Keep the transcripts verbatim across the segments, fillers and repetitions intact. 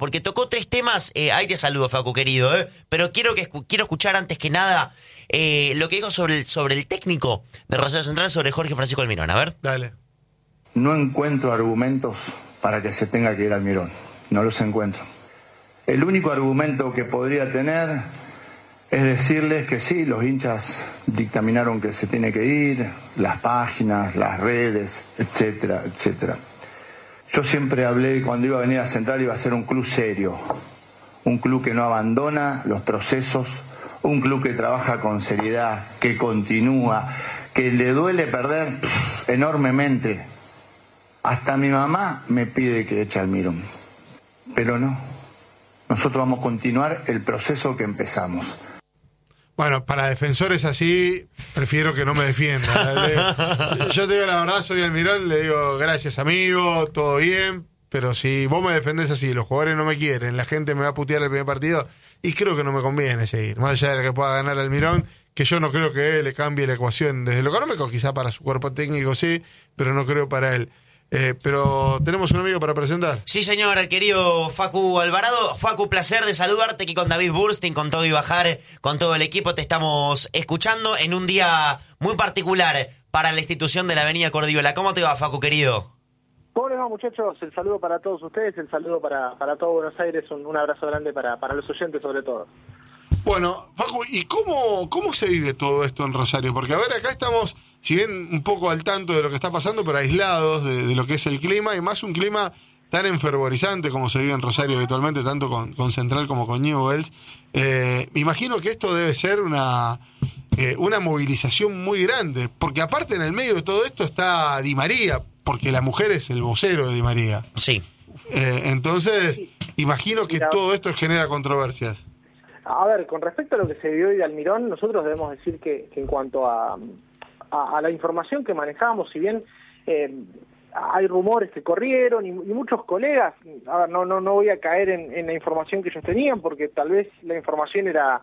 porque tocó tres temas. Eh, ahí te saludo, Facu, querido, ¿eh? Pero quiero, que, quiero escuchar antes que nada eh, lo que dijo sobre el, sobre el técnico de Rosario Central, sobre Jorge Francisco Almirón. A ver. Dale. No encuentro argumentos para que se tenga que ir Almirón. No los encuentro. El único argumento que podría tener es decirles que sí, los hinchas dictaminaron que se tiene que ir, las páginas, las redes, etcétera, etcétera. Yo siempre hablé cuando iba a venir a Central iba a ser un club serio, un club que no abandona los procesos, un club que trabaja con seriedad, que continúa, que le duele perder pff, enormemente. Hasta mi mamá me pide que eche al Almirón, pero no. Nosotros vamos a continuar el proceso que empezamos. Bueno, para defensores así, prefiero que no me defiendan. Yo te digo la verdad, soy Almirón, le digo gracias amigo, todo bien, pero si vos me defendés así, los jugadores no me quieren, la gente me va a putear el primer partido, y creo que no me conviene seguir. Más allá de que pueda ganar Almirón, que yo no creo que le cambie la ecuación desde lo económico, quizá para su cuerpo técnico sí, pero no creo para él. Eh, pero tenemos un amigo para presentar. Sí, señor, el querido Facu Alvarado. Facu, placer de saludarte aquí con David Burstein, con todo Ibajar, con todo el equipo. Te estamos escuchando en un día muy particular para la institución de la Avenida Cordillera. ¿Cómo te va, Facu, querido? ¿Cómo les va, muchachos? El saludo para todos ustedes, el saludo para, para todo Buenos Aires, un, un abrazo grande para, para los oyentes sobre todo. Bueno, Facu, ¿y cómo, cómo se vive todo esto en Rosario? Porque, a ver, acá estamos, si bien un poco al tanto de lo que está pasando, pero aislados de, de lo que es el clima, y más un clima tan enfervorizante como se vive en Rosario habitualmente, tanto con, con Central como con Newell's. Eh, me imagino que esto debe ser una, eh, una movilización muy grande, porque aparte en el medio de todo esto está Di María, porque la mujer es el vocero de Di María. Sí. Eh, entonces, imagino que Mira, todo esto genera controversias. A ver, con respecto a lo que se vio hoy de Almirón, nosotros debemos decir que, que en cuanto a, a, a la información que manejábamos, si bien eh, hay rumores que corrieron y, y muchos colegas, a ver, no no no voy a caer en, en la información que ellos tenían, porque tal vez la información era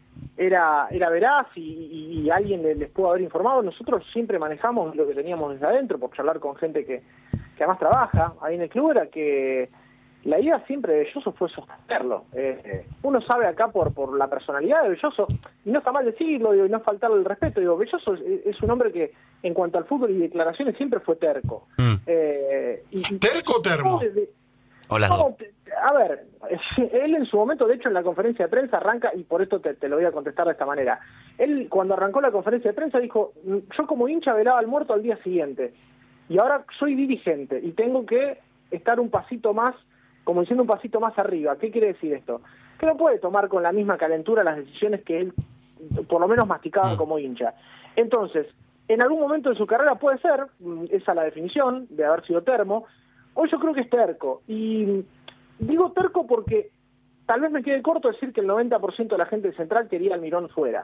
era era veraz y, y, y alguien les, les pudo haber informado. Nosotros siempre manejamos lo que teníamos desde adentro, por charlar con gente que, que además trabaja ahí en el club, era que la idea siempre de Belloso fue sostenerlo. Eh, uno sabe acá por por la personalidad de Belloso, y no está mal decirlo, digo, y no faltarle el respeto, digo, Belloso es, es un hombre que en cuanto al fútbol y declaraciones siempre fue terco. Mm. Eh, y, ¿Terco o termo? De, o las dos. A ver, él en su momento, de hecho en la conferencia de prensa arranca, y por esto te, te lo voy a contestar de esta manera, él cuando arrancó la conferencia de prensa dijo, yo como hincha velaba al muerto al día siguiente, y ahora soy dirigente, y tengo que estar un pasito más, como diciendo un pasito más arriba. ¿Qué quiere decir esto? Que no puede tomar con la misma calentura las decisiones que él, por lo menos, masticaba como hincha. Entonces, en algún momento de su carrera puede ser, esa es la definición de haber sido termo, hoy yo creo que es terco. Y digo terco porque tal vez me quede corto decir que el noventa por ciento de la gente de Central quería Almirón fuera.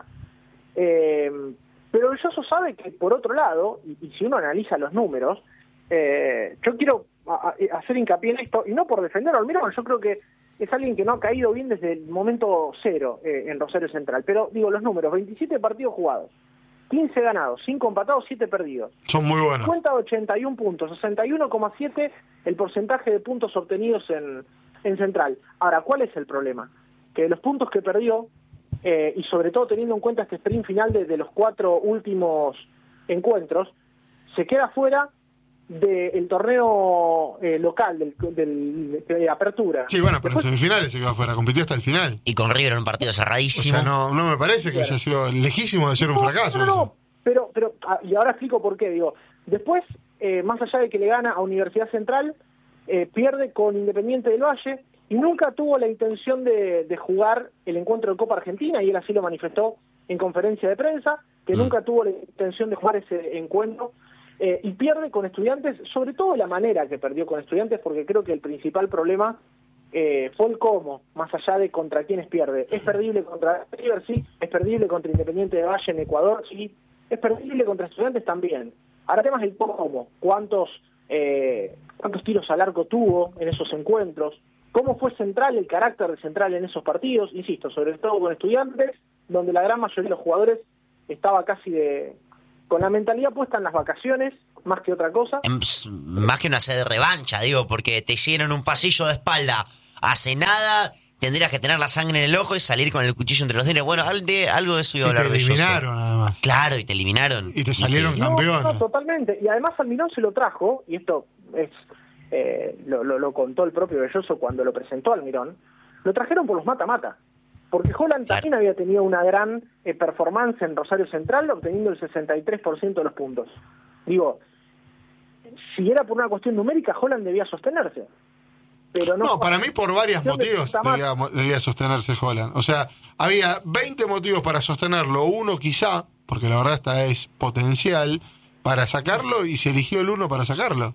Eh, pero Belloso sabe que, por otro lado, y, y si uno analiza los números, eh, yo quiero a, a hacer hincapié en esto, y no por defender a Almirón, yo creo que es alguien que no ha caído bien desde el momento cero eh, en Rosario Central, pero digo los números, veintisiete partidos jugados, quince ganados, cinco empatados, siete perdidos. Son muy buenos. Cuenta de ochenta y uno puntos, sesenta y uno coma siete el porcentaje de puntos obtenidos en, en Central. Ahora, ¿cuál es el problema? Que los puntos que perdió, eh, y sobre todo teniendo en cuenta este sprint final de, de los cuatro últimos encuentros, se queda fuera del torneo eh, local, del, del de apertura. Sí, bueno, pero Después, en semifinales se quedó afuera, compitió hasta el final. Y con River en un partido cerradísimo. O sea, no, no me parece que claro. haya sido lejísimo de ser no, un fracaso. No, no, eso. no, pero, pero, y ahora explico por qué, digo, después, eh, más allá de que le gana a Universidad Central, eh, pierde con Independiente del Valle, y nunca tuvo la intención de, de jugar el encuentro de Copa Argentina, y él así lo manifestó en conferencia de prensa, que mm. nunca tuvo la intención de jugar ese encuentro. Eh, y pierde con Estudiantes, sobre todo de la manera que perdió con Estudiantes, porque creo que el principal problema eh, fue el cómo, más allá de contra quiénes pierde. Es perdible contra River, sí, es perdible contra Independiente de Valle en Ecuador, sí, es perdible contra Estudiantes también. Ahora temas el cómo, cuántos, eh, cuántos tiros al arco tuvo en esos encuentros, cómo fue Central, el carácter de Central en esos partidos, insisto, sobre todo con Estudiantes, donde la gran mayoría de los jugadores estaba casi de... con la mentalidad puesta en las vacaciones, más que otra cosa. Más que una sed de revancha, digo, porque te hicieron un pasillo de espalda hace nada, tendrías que tener la sangre en el ojo y salir con el cuchillo entre los dientes. Bueno, de, algo de eso iba a hablar. Y te eliminaron, además. Claro, y te eliminaron. Y te salieron y te... campeones. No, no, totalmente. Y además Almirón se lo trajo, y esto es eh, lo, lo, lo contó el propio Belloso cuando lo presentó Almirón, lo trajeron por los mata-mata. Porque Holland claro. también había tenido una gran eh, performance en Rosario Central, obteniendo el sesenta y tres por ciento de los puntos. Digo, si era por una cuestión numérica, Holland debía sostenerse. Pero no, no, para mí por varios motivos debía, debía sostenerse Holland. O sea, había veinte motivos para sostenerlo, uno quizá, porque la verdad esta es potencial, para sacarlo, y se eligió el uno para sacarlo.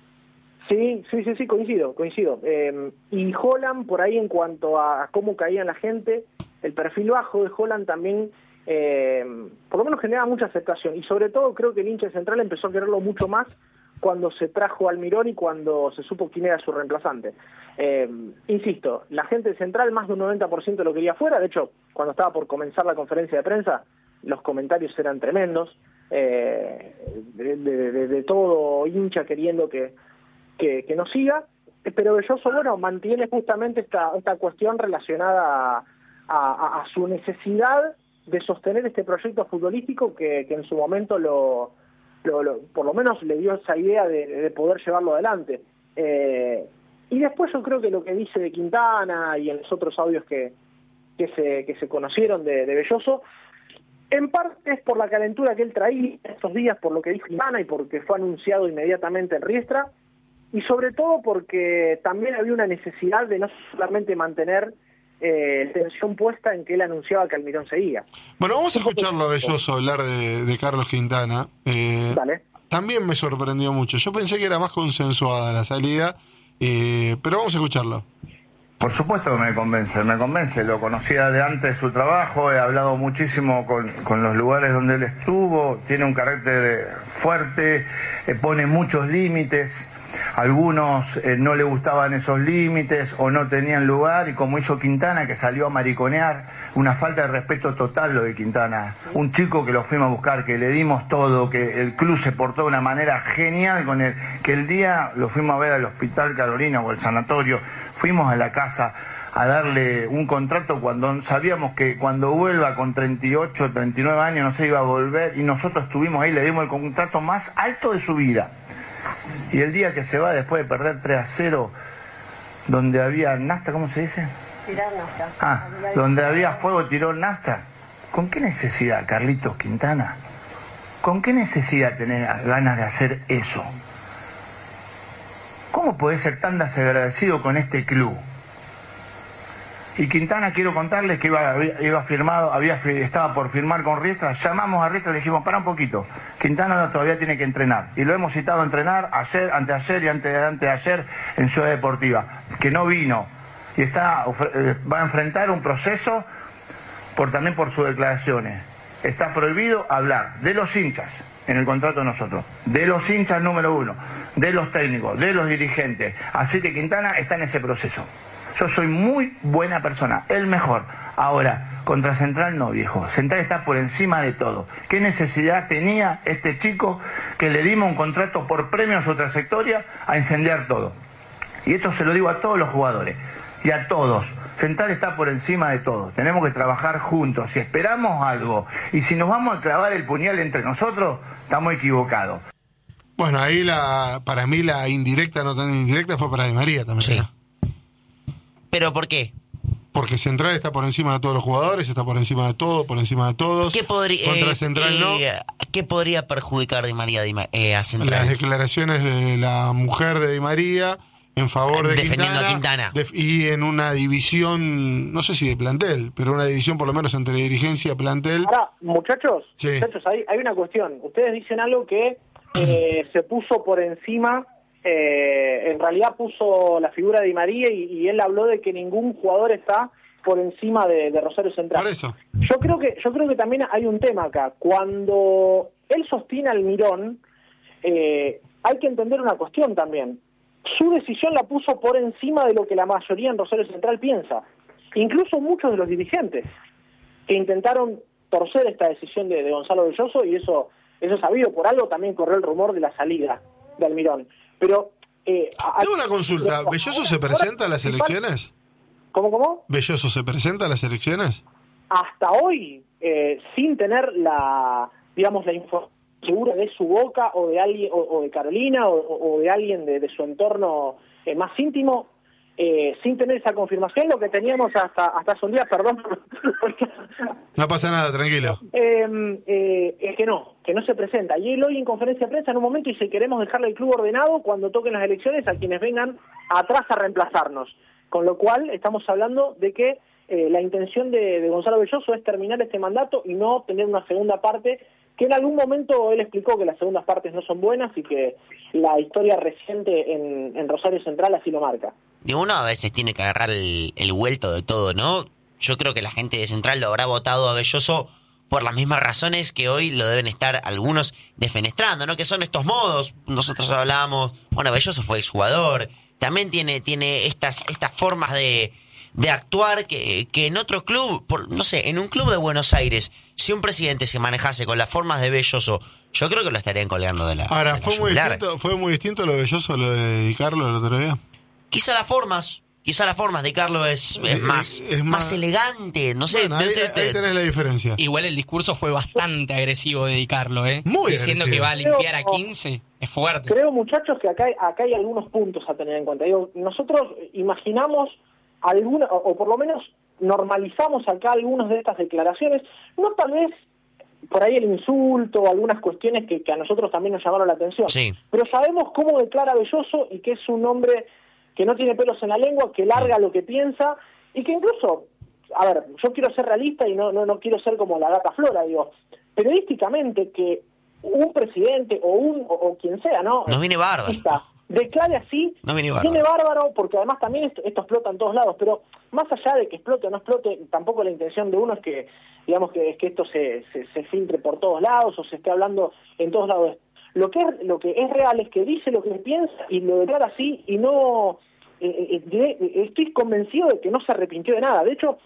Sí, sí, sí, sí, coincido, coincido. Eh, y Holland, por ahí en cuanto a cómo caía la gente, el perfil bajo de Holland también, eh, por lo menos generaba mucha aceptación. Y sobre todo creo que el hincha central empezó a quererlo mucho más cuando se trajo Almirón y cuando se supo quién era su reemplazante. Eh, insisto, la gente de Central más de un noventa por ciento lo quería fuera. De hecho, cuando estaba por comenzar la conferencia de prensa, los comentarios eran tremendos, eh, de, de, de, de todo hincha queriendo que, que, que no siga. Pero Belloso, bueno, mantiene justamente esta, esta cuestión relacionada a, a, a su necesidad de sostener este proyecto futbolístico que, que en su momento lo... Lo, lo, por lo menos le dio esa idea de, de poder llevarlo adelante. Eh, y después yo creo que lo que dice de Quintana y en los otros audios que, que, se, que se conocieron de, de Belloso, en parte es por la calentura que él traía estos días, por lo que dijo Quintana y porque fue anunciado inmediatamente en Riestra, y sobre todo porque también había una necesidad de no solamente mantener Eh, tensión puesta en que él anunciaba que Almirón seguía. Bueno, vamos a escucharlo a Belloso hablar de, de Carlos Quintana. Eh, Dale. También me sorprendió mucho. Yo pensé que era más consensuada la salida, eh, pero vamos a escucharlo. Por supuesto que me convence, me convence. Lo conocía de antes su trabajo, he hablado muchísimo con, con los lugares donde él estuvo, tiene un carácter fuerte, eh, pone muchos límites. Algunos eh, no le gustaban esos límites o no tenían lugar, y como hizo Quintana, que salió a mariconear, una falta de respeto total lo de Quintana. Un chico que lo fuimos a buscar, que le dimos todo, que el club se portó de una manera genial con él, que el día lo fuimos a ver al Hospital Carolina o al sanatorio, fuimos a la casa a darle un contrato cuando sabíamos que cuando vuelva con treinta y ocho, treinta y nueve años no se iba a volver, y nosotros estuvimos ahí, le dimos el contrato más alto de su vida. Y el día que se va después de perder tres a cero, donde había nafta, ¿cómo se dice? Tirar nafta. Ah, donde había fuego, tiró nafta. ¿Con qué necesidad, Carlitos Quintana? ¿Con qué necesidad tenés ganas de hacer eso? ¿Cómo podés ser tan desagradecido con este club? Y Quintana, quiero contarles que iba, iba firmado, había estaba por firmar con Riestra. Llamamos a Riestra y le dijimos, para un poquito, Quintana todavía tiene que entrenar, y lo hemos citado a entrenar ayer, anteayer y ante, anteayer en Ciudad Deportiva, que no vino, y está va a enfrentar un proceso por también por sus declaraciones. Está prohibido hablar de los hinchas en el contrato de nosotros, de los hinchas número uno, de los técnicos, de los dirigentes. Así que Quintana está en ese proceso. Yo soy muy buena persona, el mejor. Ahora, contra Central no, viejo. Central está por encima de todo. ¿Qué necesidad tenía este chico que le dimos un contrato por premio a su trayectoria a incendiar todo? Y esto se lo digo a todos los jugadores y a todos. Central está por encima de todo. Tenemos que trabajar juntos. Si esperamos algo y si nos vamos a clavar el puñal entre nosotros, estamos equivocados. Bueno, ahí la para mí la indirecta, no tan indirecta, fue para Di María también. Sí. ¿No? ¿Pero por qué? Porque Central está por encima de todos los jugadores, está por encima de todo, por encima de todos. ¿Qué podría, Contra eh, Central eh, no. ¿Qué podría perjudicar Di María Di Ma- eh, a Central? Las declaraciones de la mujer de Di María en favor de Defendiendo Quintana, a Quintana. De, y en una división, no sé si de plantel, pero una división por lo menos entre dirigencia y plantel. Ahora, muchachos, Sí. muchachos hay, hay una cuestión. Ustedes dicen algo que eh, se puso por encima, eh, en realidad puso la figura de Di María y, y él habló de que ningún jugador está por encima de, de Rosario Central. Por eso. Yo creo que yo creo que también hay un tema acá. Cuando él sostiene al Mirón, eh, hay que entender una cuestión también. Su decisión la puso por encima de lo que la mayoría en Rosario Central piensa. Incluso muchos de los dirigentes que intentaron torcer esta decisión de, de Gonzalo Belloso, y eso, eso es sabido. Por algo también corrió el rumor de la salida de Almirón. Pero Eh, a- Tengo una consulta. ahora- ¿Belloso se ahora- presenta a las elecciones? ¿Cómo, cómo? ¿Belloso se presenta a las elecciones? Hasta hoy, eh, sin tener la, digamos, la información segura de su boca o de alguien, o, o de Carolina o, o de alguien de, de su entorno eh, más íntimo, eh, sin tener esa confirmación, lo que teníamos hasta hasta hace un día, perdón, No pasa nada, tranquilo. eh, eh, es que no, que no se presenta. Y él hoy en conferencia de prensa en un momento dice: queremos dejarle el club ordenado cuando toquen las elecciones a quienes vengan atrás a reemplazarnos. Con lo cual estamos hablando de que eh, la intención de, de Gonzalo Belloso es terminar este mandato y no tener una segunda parte, que en algún momento él explicó que las segundas partes no son buenas y que la historia reciente en, en Rosario Central así lo marca. Digo, uno a veces tiene que agarrar el, el vuelto de todo, ¿no? Yo creo que la gente de Central lo habrá votado a Belloso por las mismas razones que hoy lo deben estar algunos defenestrando, ¿no? Que son estos modos. Nosotros hablábamos, bueno, Belloso fue exjugador, también tiene, tiene estas, estas formas de, de actuar que, que en otro club, por, no sé, en un club de Buenos Aires, si un presidente se manejase con las formas de Belloso, yo creo que lo estarían colgando de la Ahora, de la ¿fue muy, yugular. distinto, ¿fue muy distinto lo de Belloso, lo de dedicarlo el otro día? Quizá las formas, quizá las formas de Carlos es, es más, Es- es más, más- elegante, no sé. Bueno, ahí, te- te- ahí tenés la diferencia. Igual el discurso fue bastante agresivo de dedicarlo, ¿eh? Muy Diciendo agresivo. que va a limpiar a quince, es fuerte. Creo, muchachos, que acá hay, acá hay algunos puntos a tener en cuenta. Digo, nosotros imaginamos alguna, o, o por lo menos normalizamos acá algunas de estas declaraciones, no tal vez por ahí el insulto o algunas cuestiones que, que a nosotros también nos llamaron la atención, Sí. pero sabemos cómo declara Belloso y que es un hombre que no tiene pelos en la lengua, que larga lo que piensa y que incluso, a ver, yo quiero ser realista y no no no quiero ser como la gata Flora, digo, periodísticamente que un presidente o un o, o quien sea, ¿no? Nos viene bárbaro. Esta, declare así, No viene bárbaro. viene bárbaro porque además también esto, esto explota en todos lados, pero más allá de que explote o no explote, tampoco la intención de uno es que, digamos, que, es que esto se, se, se filtre por todos lados o se esté hablando en todos lados. Lo que es, lo que es real es que dice lo que piensa y lo declara así y no... Eh, eh, de- estoy convencido de que no se arrepintió de nada. De hecho,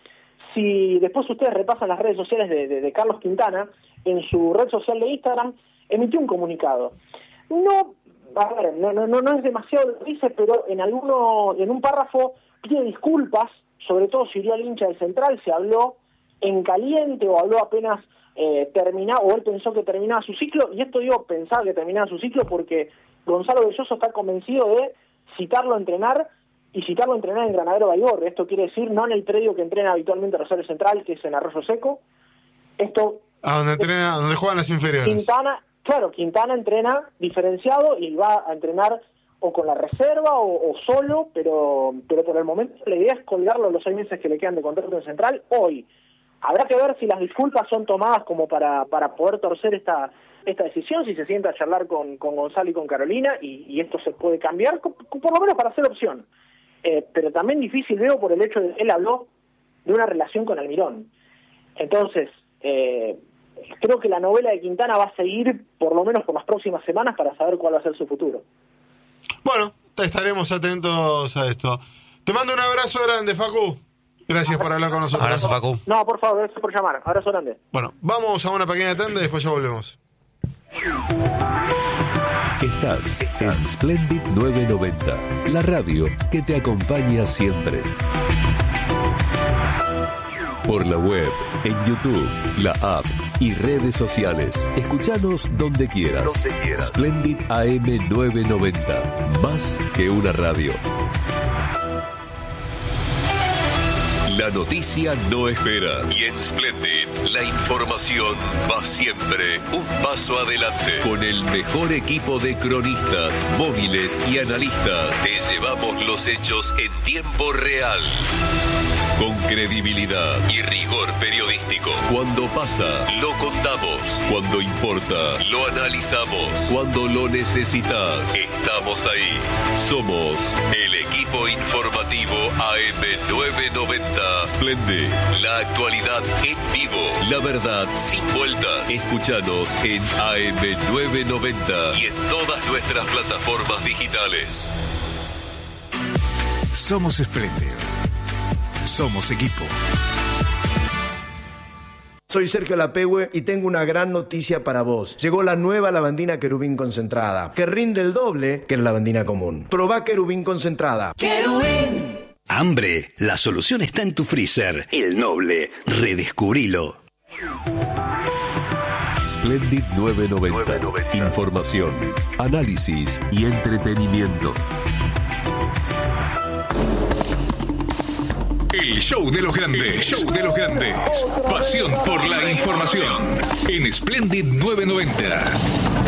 si después ustedes repasan las redes sociales de, de, de Carlos Quintana, en su red social de Instagram, emitió un comunicado. No, a ver, no, no, no, no es demasiado lo que dice, pero en alguno, en un párrafo pide disculpas, sobre todo si hirió al hincha del Central, se habló en caliente o habló apenas eh, terminado, o él pensó que terminaba su ciclo, y esto digo, pensaba que terminaba su ciclo porque Gonzalo Belloso está convencido de citarlo a entrenar y citarlo a entrenar en Granadero Baigorre. Esto quiere decir no en el predio que entrena habitualmente Rosario Central, que es en Arroyo Seco. Esto A donde, entrena, donde juegan las inferiores. Quintana, claro, Quintana entrena diferenciado y va a entrenar o con la reserva o, o solo, pero pero por el momento la idea es colgarlo los seis meses que le quedan de contrato en Central hoy. Habrá que ver si las disculpas son tomadas como para, para poder torcer esta esta decisión, si se sienta a charlar con, con Gonzalo y con Carolina y, y esto se puede cambiar, co- por lo menos para hacer opción. Eh, pero también difícil veo por el hecho de que él habló de una relación con Almirón. Entonces, eh, creo que la novela de Quintana va a seguir por lo menos por las próximas semanas para saber cuál va a ser su futuro. Bueno, te estaremos atentos a esto. Te mando un abrazo grande, Facu. Gracias por hablar con nosotros. Abrazo, Facu. No, por favor, gracias por llamar. Abrazo grande. Bueno, vamos a una pequeña tanda y después ya volvemos. Estás en Splendid novecientos noventa, la radio que te acompaña siempre. Por la web, en YouTube, la app y redes sociales. Escuchanos donde quieras. Donde quieras. Splendid A M novecientos noventa, más que una radio. La noticia no espera y en Splendid la información va siempre un paso adelante. Con el mejor equipo de cronistas, móviles y analistas, te llevamos los hechos en tiempo real. Con credibilidad y rigor periodístico. Cuando pasa, lo contamos. Cuando importa, lo analizamos. Cuando lo necesitas, estamos ahí. Somos el equipo informativo A M novecientos noventa. Splendid, la actualidad en vivo. La verdad sin vueltas. Escúchanos en A M novecientos noventa y en todas nuestras plataformas digitales. Somos Splendid. Somos equipo. Soy Sergio Lapehue y tengo una gran noticia para vos. Llegó la nueva lavandina Querubín concentrada, que rinde el doble que la lavandina común. Probá Querubín concentrada. ¡Querubín! Hambre, la solución está en tu freezer. El Noble, redescubrilo. Splendid novecientos noventa. Información, análisis y entretenimiento. El show de los grandes, show de los grandes. Pasión por la información en Splendid novecientos noventa.